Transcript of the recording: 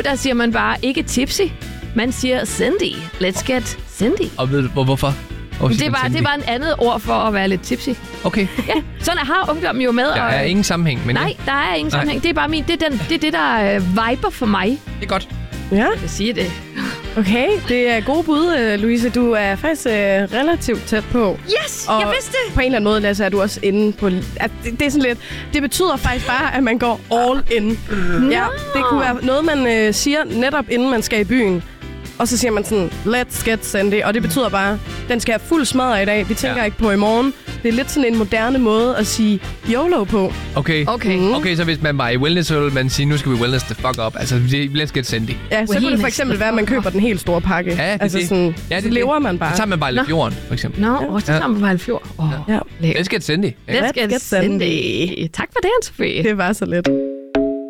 der siger man bare ikke tipsy. Man siger Cindy. Let's get Cindy. Og ved du hvorfor? Det var en andet ord for at være lidt tipsy. Okay. Ja, sådan har ungdommen jo med. Der er ingen sammenhæng. Men nej, der er ingen sammenhæng. Det er bare det er det, der viber for mig. Det er godt. Ja. Jeg vil sige det. Okay, det er gode bud, Louise. Du er faktisk relativt tæt på. Yes, og jeg vidste det. På en eller anden måde, Lasse, er du også inde på... At det er sådan lidt... Det betyder faktisk bare, at man går all in. Ja, det kunne være noget, man siger netop inden man skal i byen. Og så siger man sådan, let's get Sandy. Og det betyder bare, den skal have fuld smadret i dag. Vi tænker ikke på i morgen. Det er lidt sådan en moderne måde at sige YOLO på. Okay, så hvis man var i wellness, så ville man sige, nu skal vi wellness the fuck up. Altså, let's get Sandy. Ja, så kunne det for eksempel være, at man køber den helt store pakke. Ja, det altså sådan, så lever man bare. Så tager man bare lidt jorden, for eksempel. Så tager man bare lidt fjord. Let's get Sandy. Let's get Sandy. Tak for det, Anne-Sophie. Det var så let.